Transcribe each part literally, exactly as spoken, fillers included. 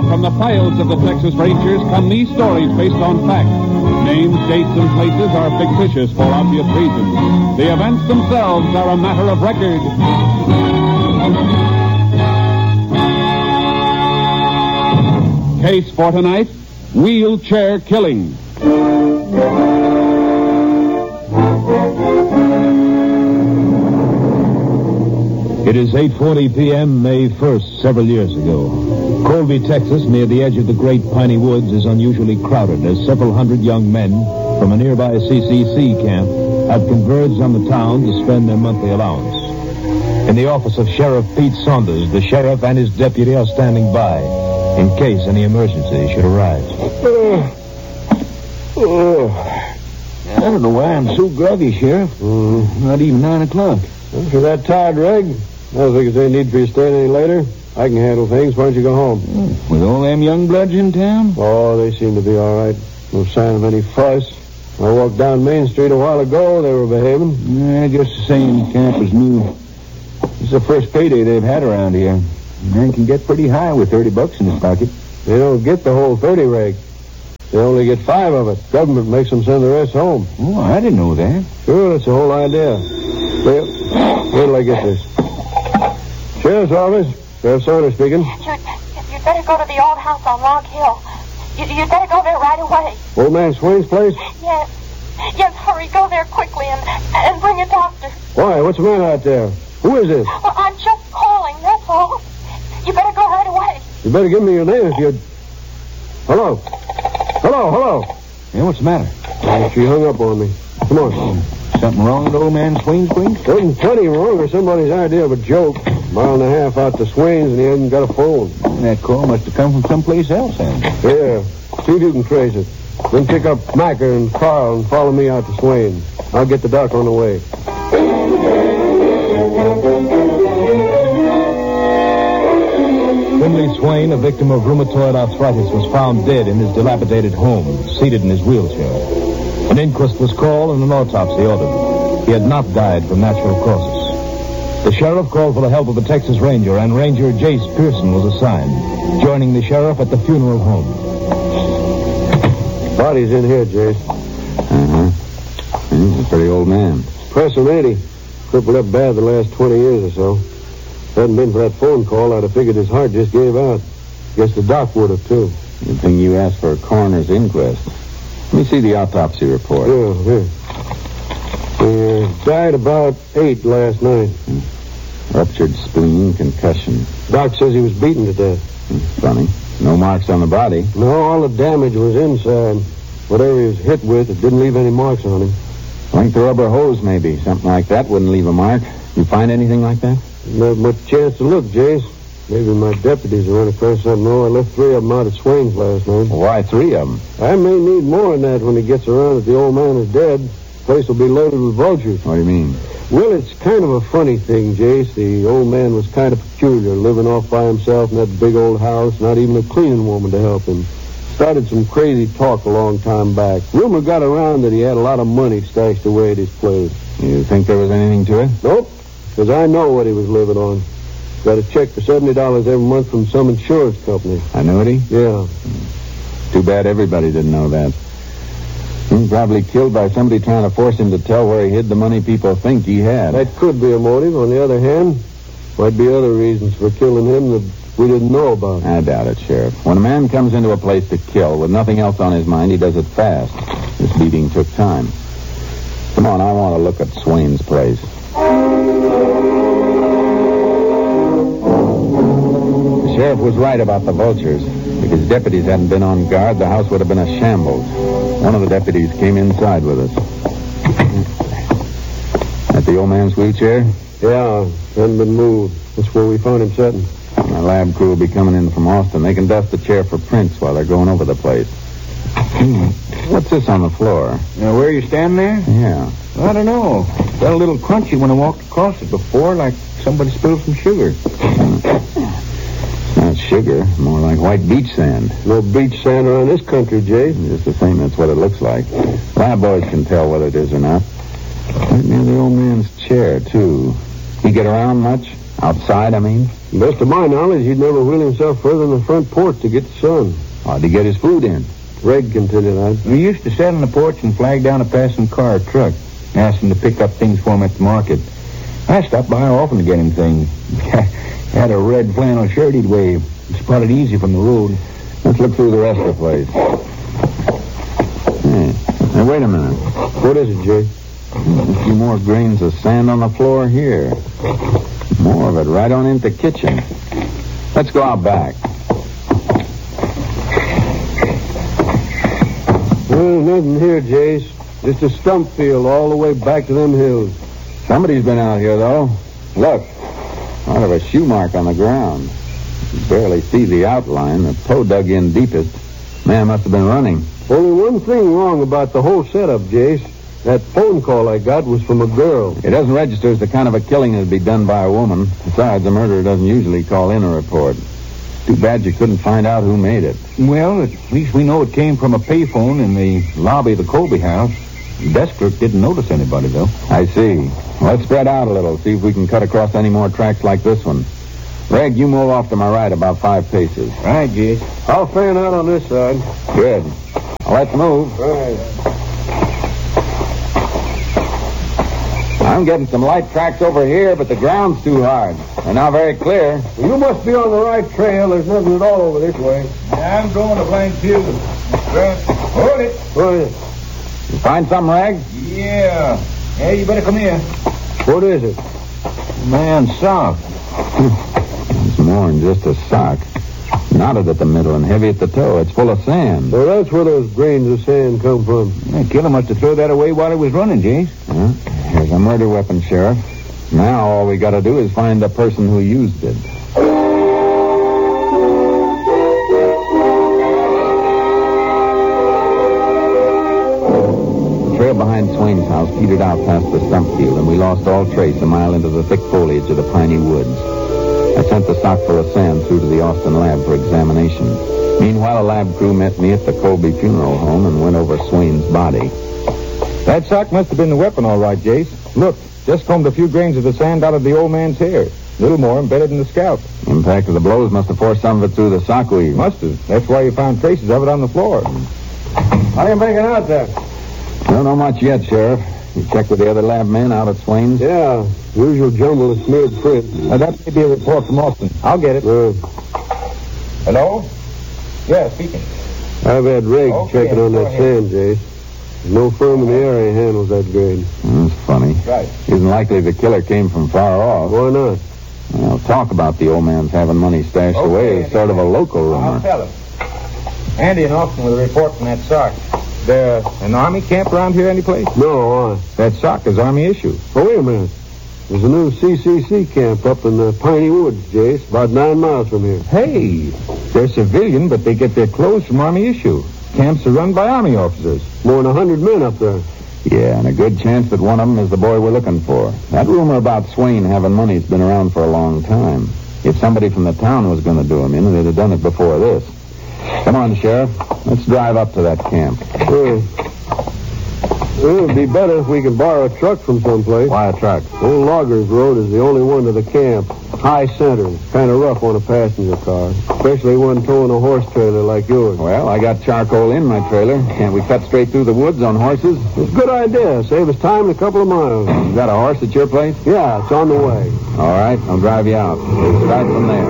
from the files of the Texas Rangers come these stories based on fact. Names, dates, and places are fictitious for obvious reasons. The events themselves are a matter of record. Case for tonight, wheelchair killing. It is eight forty p.m., May first, several years ago. Colby, Texas, near the edge of the great piney woods, is unusually crowded as several hundred young men from a nearby C C C camp have converged on the town to spend their monthly allowance. In the office of Sheriff Pete Saunders, the sheriff and his deputy are standing by in case any emergency should arise. Uh, oh. I don't know why I'm so groggy, Sheriff. Mm. Not even nine o'clock. If you're that tired, Reg, I don't think there's any need for you staying any later. I can handle things. Why don't you go home? Mm. With all them young bloods in town? Oh, they seem to be all right. No sign of any fuss. I walked down Main Street a while ago. They were behaving. Yeah, just the same. Camp is new. It's the first payday they've had around here. A man can get pretty high with thirty bucks in his pocket. They don't get the whole thirty, Reg. They only get five of it. Government makes them send the rest home. Oh, I didn't know that. Sure, that's the whole idea. Well, where till I get this? Sheriff's office. Sheriff Saunders speaking. You'd, you'd better go to the old house on Log Hill. You, you'd better go there right away. Old man Swain's place? Yes. Yes, hurry. Go there quickly and, and bring a doctor. Why? What's the matter out there? Who is this? Well, I'm just calling, that's all. You better go right away. You better give me your name if you... Hello? Hello, hello. Yeah, what's the matter? Oh, she hung up on me. Come on. Something wrong with old man Swain's place? Wasn't plenty wrong or somebody's idea of a joke. A mile and a half out to Swain's and he hasn't got a phone. That call must have come from someplace else, then. Yeah. See if you can trace it. Then pick up Macker and Carl and follow me out to Swain's. I'll get the doc on the way. Finley Swain, a victim of rheumatoid arthritis, was found dead in his dilapidated home, seated in his wheelchair. An inquest was called and an autopsy ordered. He had not died from natural causes. The sheriff called for the help of the Texas Ranger, and Ranger Jace Pearson was assigned, joining the sheriff at the funeral home. Body's in here, Jace. Uh-huh. He's a pretty old man. Pressing, ain't he? Crippled up bad the last twenty years or so. If it hadn't been for that phone call, I'd have figured his heart just gave out. Guess the doc would have, too. Good thing you asked for a coroner's inquest. Let me see the autopsy report. Yeah, here. He uh, died about eight last night. Hmm. Ruptured spleen, concussion. Doc says he was beaten to death. Hmm. Funny. No marks on the body. No, all the damage was inside. Whatever he was hit with, it didn't leave any marks on him. Length of rubber hose, maybe. Something like that wouldn't leave a mark. You find anything like that? Not much chance to look, Jace. Maybe my deputies will run across something wrong. I left three of them out at Swain's last night. Why three of them? I may need more than that when he gets around that the old man is dead. The place will be loaded with vultures. What do you mean? Well, it's kind of a funny thing, Jace. The old man was kind of peculiar, living off by himself in that big old house, not even a cleaning woman to help him. Started some crazy talk a long time back. Rumor got around that he had a lot of money stashed away at his place. You think there was anything to it? Nope, because I know what he was living on. Got a check for seventy dollars every month from some insurance company. Annuity? Yeah. Too bad everybody didn't know that. He was probably killed by somebody trying to force him to tell where he hid the money people think he had. That could be a motive. On the other hand, might be other reasons for killing him that we didn't know about. I doubt it, Sheriff. When a man comes into a place to kill with nothing else on his mind, he does it fast. This beating took time. Come on, I want to look at Swain's place. The sheriff was right about the vultures. If his deputies hadn't been on guard, the house would have been a shambles. One of the deputies came inside with us. At the old man's wheelchair? Yeah, hadn't been moved. That's where we found him sitting. My lab crew will be coming in from Austin. They can dust the chair for prints while they're going over the place. What's this on the floor? Now, where you stand there? Yeah. I don't know. Felt a little crunchy when I walked across it before, like somebody spilled some sugar. It's not sugar, more like white beach sand. No beach sand around this country, Jay. Just the same, that's what it looks like. Lab boys can tell whether it is or not. Right near the old man's chair, too. He get around much? Outside, I mean? Best of my knowledge, he'd never wheel himself further than the front porch to get the sun. How'd he get his food in? Reg can tell you that. We used to sit on the porch and flag down a passing car or truck, ask him to pick up things for him at the market. I stopped by often to get him things. Had a red flannel shirt he'd wave. Spotted easy from the road. Let's look through the rest of the place. Hey, hey wait a minute. What is it, Jay? A few more grains of sand on the floor here. More of it right on into the kitchen. Let's go out back. Well, nothing here, Jace. Just a stump field all the way back to them hills. Somebody's been out here, though. Look. Out of a shoe mark on the ground. You barely see the outline. The toe dug in deepest. Man must have been running. Only one thing wrong about the whole setup, Jace. That phone call I got was from a girl. It doesn't register as the kind of a killing that'd be done by a woman. Besides, the murderer doesn't usually call in a report. Too bad you couldn't find out who made it. Well, at least we know it came from a payphone in the lobby of the Colby house. The desk clerk didn't notice anybody, though. I see. Let's spread out a little, see if we can cut across any more tracks like this one. Reg, you move off to my right about five paces. Right, Jase. I'll fan out on this side. Good. Now let's move. Right. I'm getting some light tracks over here, but the ground's too hard. They're not very clear. Well, you must be on the right trail. There's nothing at all over this way. I'm going to blank too. Hold it. What is it? You find something, Reg? Yeah. Hey, you better come here. What is it? Man, sock. It's more than just a sock. Knotted at the middle and heavy at the toe. It's full of sand. Well, that's where those grains of sand come from. The killer must have thrown that away while he was running, James. Huh? Here's a murder weapon, Sheriff. Now all we got to do is find the person who used it. The trail behind Swain's house petered out past the stump field, and we lost all trace a mile into the thick foliage of the piney woods. I sent the sock full of sand through to the Austin lab for examination. Meanwhile, a lab crew met me at the Colby funeral home and went over Swain's body. That sock must have been the weapon, all right, Jace. Look, just combed a few grains of the sand out of the old man's hair. A little more embedded in the scalp. Impact of the blows must have forced some of it through the sock weave. Must have. That's why you found traces of it on the floor. How you making out there? Don't know much yet, Sheriff. You checked with the other lab men out at Swain's? Yeah, usual jumble of smeared prints. Now, that may be a report from Austin. I'll get it. Uh, Hello? Yeah, speaking. I've had Reg Okay, checking on go that ahead. sand, Jace. There's no firm in the area handles that grade. Mm, That's funny. Right. Isn't likely the killer came from far off. Why not? Well, talk about the old man's having money stashed Okay, away is sort of a local I'll rumor. tell him. Andy in Austin with a report from that sock. There an army camp around here anyplace? No, why? That sock is army issue. Oh, wait a minute. There's a new C C C camp up in the Piney Woods, Jace, about nine miles from here. Hey, they're civilian, but they get their clothes from army issue. Camps are run by army officers. More than a hundred men up there. Yeah, and a good chance that one of them is the boy we're looking for. That rumor about Swain having money's been around for a long time. If somebody from the town was going to do him in, they'd have done it before this. Come on, Sheriff. Let's drive up to that camp. Uh, well, it'd be better if we could borrow a truck from someplace. Why a truck? Old Loggers Road is the only one to the camp. High center. Kind of rough on a passenger car. Especially one towing a horse trailer like yours. Well, I got charcoal in my trailer. Can't we cut straight through the woods on horses? It's a good idea. Save us time in a couple of miles. You got a horse at your place? Yeah, it's on the way. All right, I'll drive you out. We'll start from there.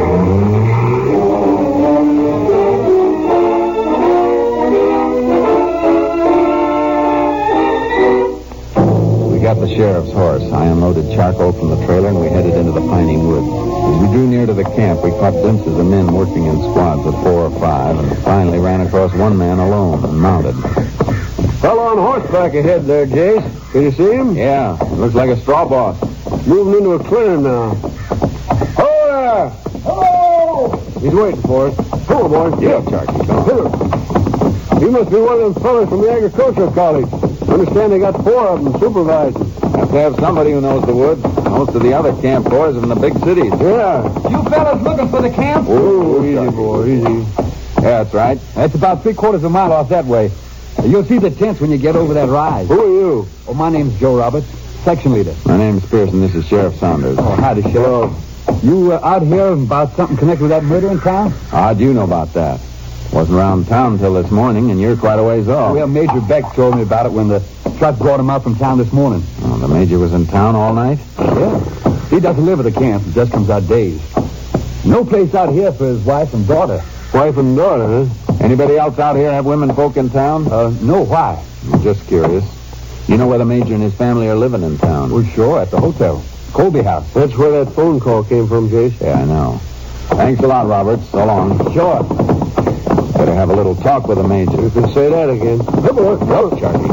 We got the sheriff's horse. I unloaded charcoal from the trailer, and we headed into the piney woods. As we drew near to the camp, we caught glimpses of men working in squads of four or five, and finally ran across one man alone and mounted. Fellow on horseback ahead there, Jace. Can you see him? Yeah, looks like a straw boss. Moving into a clearing now. Ho there! Hello! He's waiting for us. Come on, boys. Yeah, Charky, come on. Here. He must be one of them fellas from the agricultural college. Understand they got four of them supervising. Have to have somebody who knows the woods. Most of the other camp boys are in the big cities. Yeah. You fellas looking for the camp? Oh, easy, boy, easy. Yeah, that's right. That's about three quarters of a mile off that way. You'll see the tents when you get over that rise. Who are you? Oh, my name's Joe Roberts. section leader. My name's Pearson. This is Sheriff Saunders. Oh, howdy, Sheriff. You uh, out here about something connected with that murder in town? How'd you know about that? Wasn't around town until this morning, and you're quite a ways off. Well, Major Beck told me about it when the truck brought him out from town this morning. Oh, the Major was in town all night? Yeah. He doesn't live at the camp. He just comes out days. No place out here for his wife and daughter. Wife and daughter, huh? Anybody else out here have women folk in town? Uh, no, why? I'm just curious. You know where the Major and his family are living in town? Well, sure, at the hotel. Colby House. That's where that phone call came from, Jace. Yeah, I know. Thanks a lot, Robert. So long. Sure. Better have a little talk with the Major. You can say that again. Go, Charlie.